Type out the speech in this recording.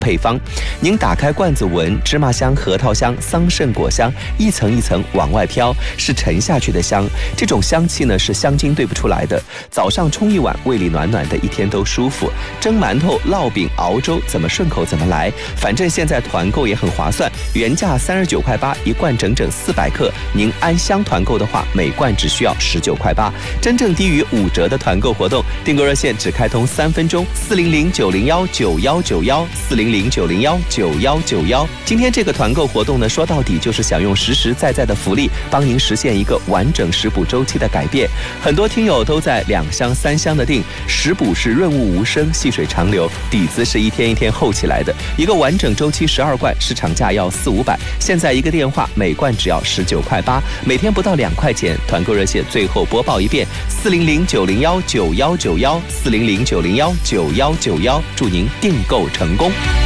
配方。您打开罐子闻，芝麻香、核桃香、桑葚果香一层一层往外飘，是沉下去的香。这种香气呢是香精兑不出来的。早上冲一碗，胃里暖暖的，一天都舒服。蒸馒头、烙饼、熬粥，怎么顺口怎么来。反正现在团购也很划算，原价39块8，一罐整整400克。您按箱团购的话，每罐只需要19块8，真正低于5折的团购活动。订购热线只开通3分钟，400-901-9191，400-901-9191。今天这个团购活动呢，说到底就是想用实实在在的福利，帮您实现一个完整食补周期的改变。很多听友都在2箱3箱的订，食补是润物无声，细水长流，底子是一天一天厚起来的。一个完整周期12罐，市场价要400-500，现在一个电话，每罐只要19块8，每天不到2块钱。团购热线最后播报一遍：400-901-9191，400-901-9191，祝您订购成功。